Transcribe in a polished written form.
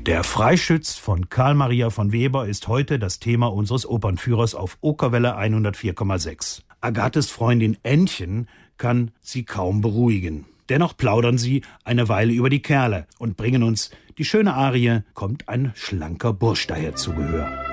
Der Freischütz von Karl Maria von Weber ist heute das Thema unseres Opernführers auf Okerwelle 104,6. Agathes Freundin Ännchen kann sie kaum beruhigen. Dennoch plaudern sie eine Weile über die Kerle und bringen uns die schöne Arie »Kommt ein schlanker Bursch daher zu Gehör«.